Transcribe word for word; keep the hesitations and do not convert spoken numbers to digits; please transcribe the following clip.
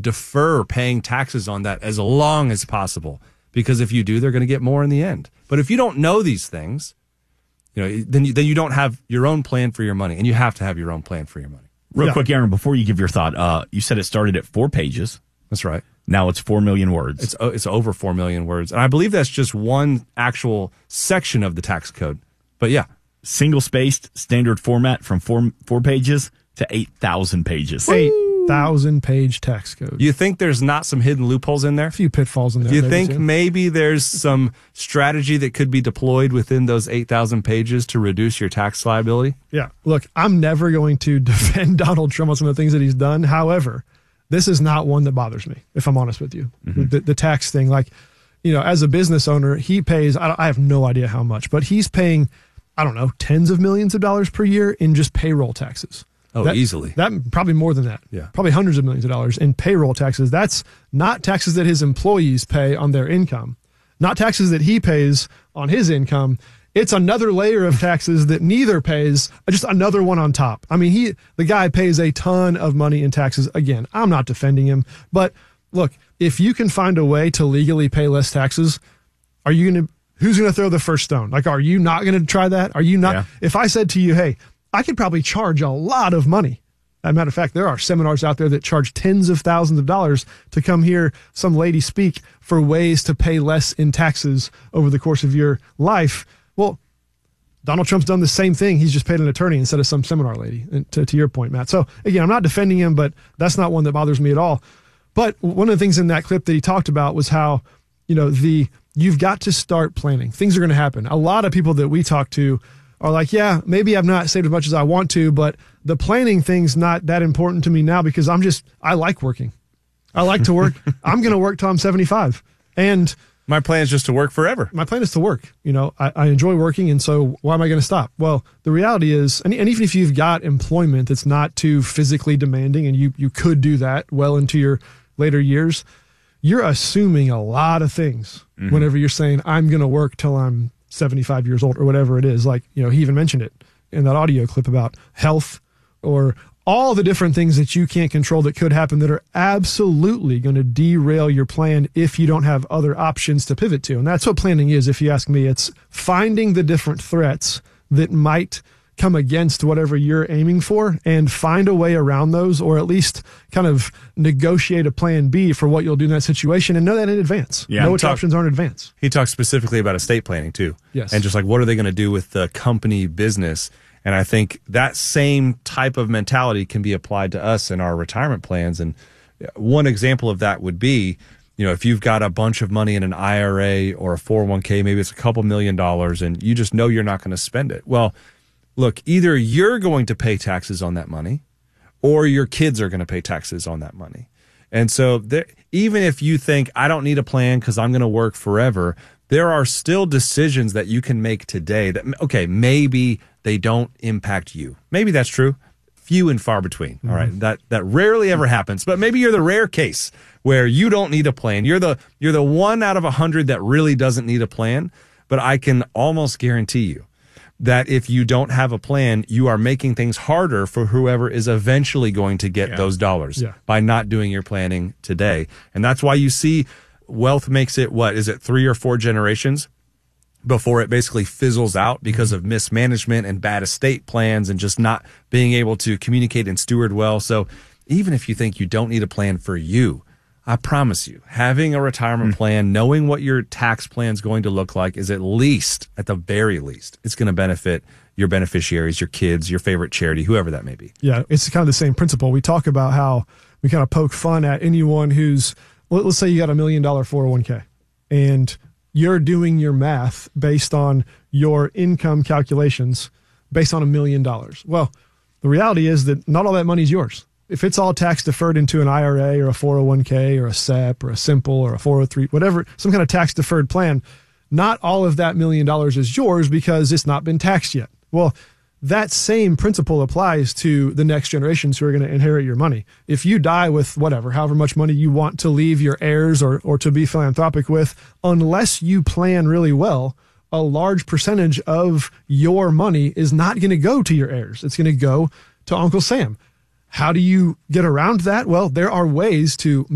defer paying taxes on that as long as possible, because if you do, they're going to get more in the end. But if you don't know these things, you know, then you, then you don't have your own plan for your money, and you have to have your own plan for your money. Real Yeah. quick, Aaron, before you give your thought, uh, you said it started at four pages. That's right. Now it's four million words. It's it's over four million words, and I believe that's just one actual section of the tax code. But yeah, Single-spaced standard format from four four pages to eight thousand pages. eight thousand page tax code. you think there's not some hidden loopholes in there? A few pitfalls in there. You maybe, think too. maybe there's some strategy that could be deployed within those eight thousand pages to reduce your tax liability? Yeah. Look, I'm never going to defend Donald Trump on some of the things that he's done. However, this is not one that bothers me, if I'm honest with you. Mm-hmm. The, the tax thing, like, you know, as a business owner, he pays, I, I have no idea how much, but he's paying, I don't know, tens of millions of dollars per year in just payroll taxes. Oh, That- easily. That probably more than that. Yeah. Probably hundreds of millions of dollars in payroll taxes. That's not taxes that his employees pay on their income, not taxes that he pays on his income. It's another layer of taxes that neither pays, just another one on top. I mean, he, the guy pays a ton of money in taxes. Again, I'm not defending him, but look, if you can find a way to legally pay less taxes, are you going to, who's going to throw the first stone? Like, are you not going to try that? Are you not? Yeah. If I said to you, hey, I could probably charge a lot of money. As a matter of fact, there are seminars out there that charge tens of thousands of dollars to come hear some lady speak for ways to pay less in taxes over the course of your life. Well, Donald Trump's done the same thing. He's just paid an attorney instead of some seminar lady, to, to your point, Matt. So again, I'm not defending him, but that's not one that bothers me at all. But one of the things in that clip that he talked about was how, you know, the you've got to start planning. Things are going to happen. A lot of people that we talk to are like, yeah, maybe I've not saved as much as I want to, but the planning thing's not that important to me now because I'm just, I like working. I like to work. I'm going to work till I'm seventy-five. And My plan is just to work forever. my plan is to work. You know, I, I enjoy working, and so why am I going to stop? Well, the reality is, and, and even if you've got employment that's not too physically demanding, and you you could do that well into your later years, you're assuming a lot of things mm-hmm. whenever you're saying, I'm going to work till I'm seventy-five years old or whatever it is. Like, you know, he even mentioned it in that audio clip about health or all the different things that you can't control that could happen that are absolutely going to derail your plan if you don't have other options to pivot to. And that's what planning is, if you ask me. It's finding the different threats that might come against whatever you're aiming for and find a way around those, or at least kind of negotiate a plan B for what you'll do in that situation and know that in advance. Yeah, know which talk- options are in advance. He talks specifically about estate planning too. Yes. And just like, what are they going to do with the company business? And I think that same type of mentality can be applied to us in our retirement plans. And one example of that would be, you know, if you've got a bunch of money in an I R A or a four oh one k, maybe it's a couple million dollars, and you just know you're not going to spend it. Well, look, either you're going to pay taxes on that money or your kids are going to pay taxes on that money. And so there, even if you think, I don't need a plan because I'm going to work forever, there are still decisions that you can make today that, okay, maybe they don't impact you. Maybe that's true. Few and far between. Mm-hmm. All right. That that rarely ever happens. But maybe you're the rare case where you don't need a plan. You're the you're the one out of a hundred that really doesn't need a plan. But I can almost guarantee you that if you don't have a plan, you are making things harder for whoever is eventually going to get Yeah. those dollars Yeah. by not doing your planning today. And that's why you see wealth makes it, what is it, three or four generations before it basically fizzles out because of mismanagement and bad estate plans and just not being able to communicate and steward well. So even if you think you don't need a plan for you, I promise you, having a retirement mm. plan, knowing what your tax plan is going to look like is at least, at the very least, it's going to benefit your beneficiaries, your kids, your favorite charity, whoever that may be. Yeah, it's kind of the same principle. We talk about how we kind of poke fun at anyone who's, let's say you got a million dollar four oh one k and you're doing your math based on your income calculations based on a million dollars. Well, the reality is that not all that money is yours. If it's all tax deferred into an I R A or a four oh one k or a S E P or a simple or a four oh three, whatever, some kind of tax deferred plan, not all of that million dollars is yours because it's not been taxed yet. Well, that same principle applies to the next generations who are going to inherit your money. If you die with whatever, however much money you want to leave your heirs or, or to be philanthropic with, unless you plan really well, a large percentage of your money is not going to go to your heirs. It's going to go to Uncle Sam. How do you get around that? Well, there are ways to